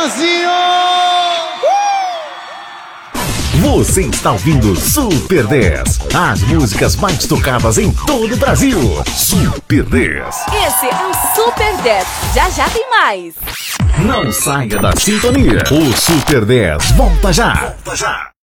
Brasil! Você está ouvindo Super 10, as músicas mais tocadas em todo o Brasil. Super 10. Esse é o Super 10. Já já tem mais. Não saia da sintonia. O Super 10 volta já. Volta já.